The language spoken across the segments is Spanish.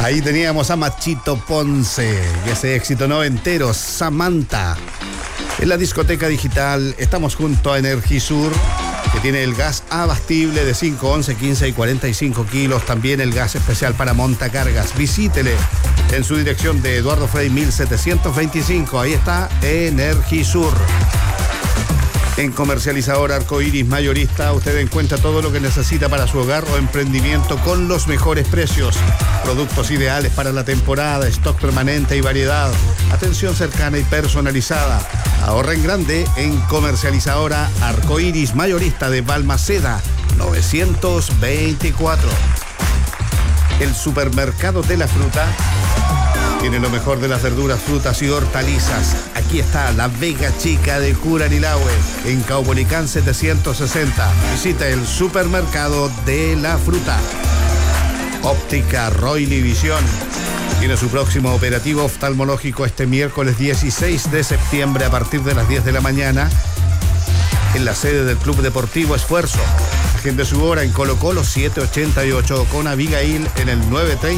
Ahí teníamos a Machito Ponce y ese éxito noventero, Samantha. En la discoteca digital estamos junto a Energisur, que tiene el gas abastible de 5, 11, 15 y 45 kilos. También el gas especial para montacargas. Visítele en su dirección de Eduardo Frei 1725. Ahí está Energisur. En Comercializador Arcoiris Mayorista usted encuentra todo lo que necesita para su hogar o emprendimiento con los mejores precios. Productos ideales para la temporada, stock permanente y variedad. Atención cercana y personalizada. Ahorra en grande en Comercializadora Arcoiris Mayorista de Balmaceda 924. El supermercado de la fruta tiene lo mejor de las verduras, frutas y hortalizas. Aquí está la Vega Chica de Curanilahue, en Caupolicán 760. Visita el supermercado de la fruta. Óptica Roily Visión tiene su próximo operativo oftalmológico este miércoles 16 de septiembre a partir de las 10 de la mañana en la sede del Club Deportivo Esfuerzo. Agende su hora en Colo Colo 788 con Abigail en el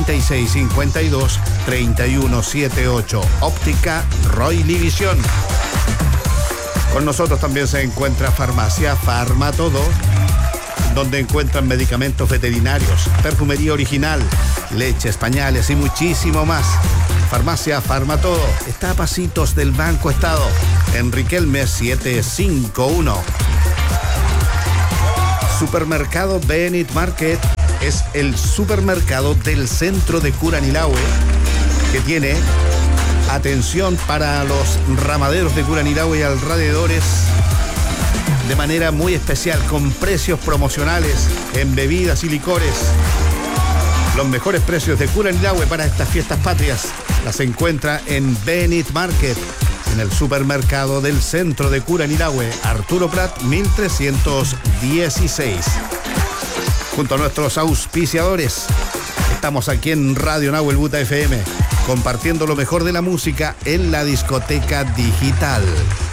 936-52-3178. Óptica Roily Visión. Con nosotros también se encuentra Farmacia Farmatodo, donde encuentran medicamentos veterinarios, perfumería original, leches, pañales y muchísimo más. Farmacia Farmatodo está a pasitos del Banco Estado, en Riquelme 751. Supermercado Benit Market es el supermercado del centro de Curanilahue, que tiene atención para los ramaderos de Curanilahue y alrededores de manera muy especial, con precios promocionales en bebidas y licores. Los mejores precios de Curanilahue para estas fiestas patrias las encuentra en Benit Market, en el supermercado del centro de Curanilahue, Arturo Prat 1316. Junto a nuestros auspiciadores, estamos aquí en Radio Nahuel Buta FM, compartiendo lo mejor de la música en la discoteca digital.